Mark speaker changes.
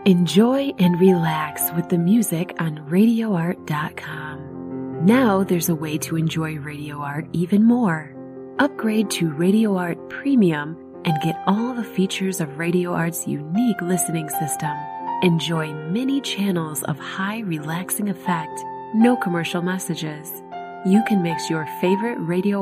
Speaker 1: Enjoy and relax with the music on RadioArt.com. Now there's a way to enjoy Radio Art even more. Upgrade to Radio Art Premium and get all the features of Radio Art's unique listening system. Enjoy many channels of high relaxing effect, no commercial messages. You can mix your favorite Radio